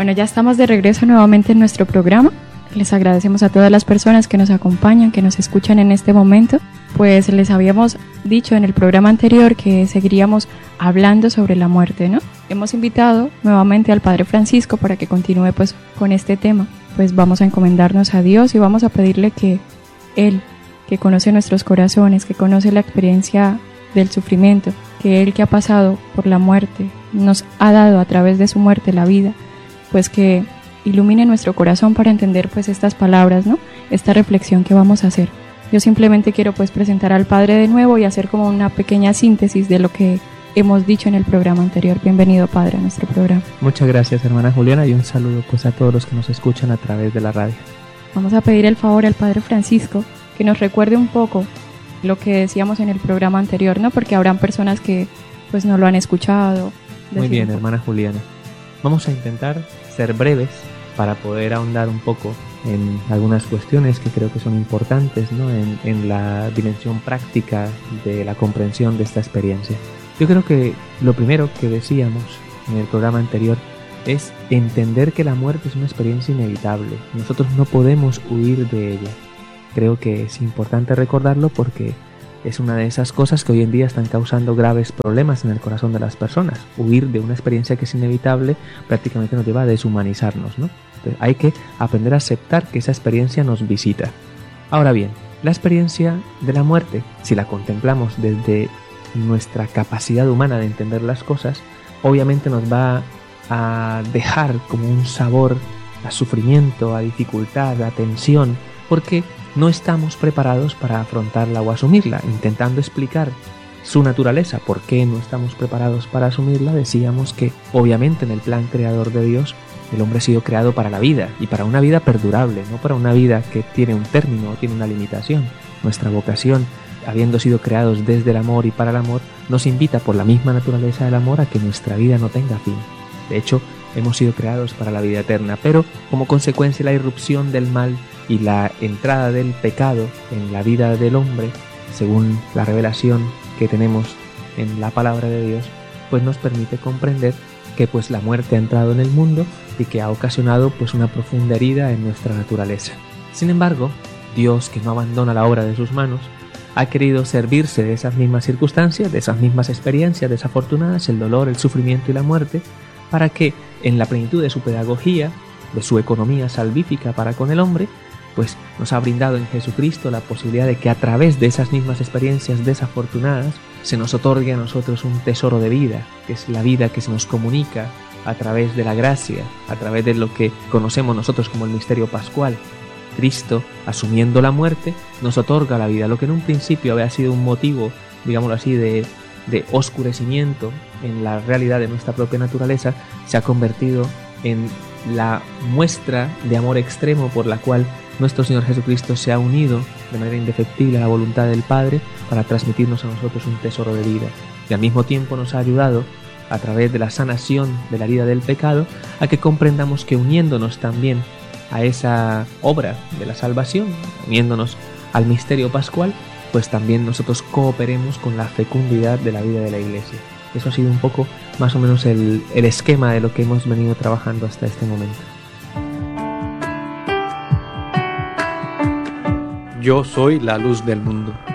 Bueno, ya estamos de regreso nuevamente en nuestro programa. Les agradecemos a todas las personas que nos acompañan, que nos escuchan en este momento. Pues les habíamos dicho en el programa anterior que seguiríamos hablando sobre la muerte, ¿no? Hemos invitado nuevamente al Padre Francisco para que continúe pues con este tema. Pues vamos a encomendarnos a Dios y vamos a pedirle que Él, que conoce nuestros corazones, que conoce la experiencia del sufrimiento, que Él que ha pasado por la muerte, nos ha dado a través de su muerte la vida, pues que ilumine nuestro corazón para entender pues estas palabras, ¿no? Esta reflexión que vamos a hacer. Yo simplemente quiero pues presentar al Padre de nuevo y hacer como una pequeña síntesis de lo que hemos dicho en el programa anterior. Bienvenido, Padre, a nuestro programa. Muchas gracias, hermana Juliana, y un saludo pues a todos los que nos escuchan a través de la radio. Vamos a pedir el favor al Padre Francisco que nos recuerde un poco lo que decíamos en el programa anterior, ¿no? Porque habrán personas que pues no lo han escuchado. Muy bien, hermana Juliana. Vamos a intentar ser breves para poder ahondar un poco en algunas cuestiones que creo que son importantes, ¿no? en la dimensión práctica de la comprensión de esta experiencia. Yo creo que lo primero que decíamos en el programa anterior es entender que la muerte es una experiencia inevitable. Nosotros no podemos huir de ella. Creo que es importante recordarlo porque es una de esas cosas que hoy en día están causando graves problemas en el corazón de las personas. Huir de una experiencia que es inevitable prácticamente nos lleva a deshumanizarnos, ¿no? Entonces, hay que aprender a aceptar que esa experiencia nos visita. Ahora bien, la experiencia de la muerte, si la contemplamos desde nuestra capacidad humana de entender las cosas, obviamente nos va a dejar como un sabor a sufrimiento, a dificultad, a tensión, porque no estamos preparados para afrontarla o asumirla. Intentando explicar su naturaleza, por qué no estamos preparados para asumirla, decíamos que obviamente en el plan creador de Dios el hombre ha sido creado para la vida y para una vida perdurable, no para una vida que tiene un término o tiene una limitación. Nuestra vocación, habiendo sido creados desde el amor y para el amor, nos invita por la misma naturaleza del amor a que nuestra vida no tenga fin. De hecho, hemos sido creados para la vida eterna, pero como consecuencia de la irrupción del mal y la entrada del pecado en la vida del hombre, según la revelación que tenemos en la palabra de Dios, pues nos permite comprender que pues la muerte ha entrado en el mundo y que ha ocasionado pues una profunda herida en nuestra naturaleza. Sin embargo, Dios, que no abandona la obra de sus manos, ha querido servirse de esas mismas circunstancias, de esas mismas experiencias desafortunadas, el dolor, el sufrimiento y la muerte, para que en la plenitud de su pedagogía, de su economía salvífica para con el hombre, pues nos ha brindado en Jesucristo la posibilidad de que a través de esas mismas experiencias desafortunadas se nos otorgue a nosotros un tesoro de vida, que es la vida que se nos comunica a través de la gracia, a través de lo que conocemos nosotros como el misterio pascual. Cristo, asumiendo la muerte, nos otorga la vida, lo que en un principio había sido un motivo, digámoslo así, de oscurecimiento en la realidad de nuestra propia naturaleza, se ha convertido en la muestra de amor extremo por la cual nuestro Señor Jesucristo se ha unido de manera indefectible a la voluntad del Padre para transmitirnos a nosotros un tesoro de vida. Y al mismo tiempo nos ha ayudado, a través de la sanación de la herida del pecado, a que comprendamos que uniéndonos también a esa obra de la salvación, uniéndonos al misterio pascual, pues también nosotros cooperemos con la fecundidad de la vida de la Iglesia. Eso ha sido un poco más o menos el esquema de lo que hemos venido trabajando hasta este momento. Yo soy la luz del mundo.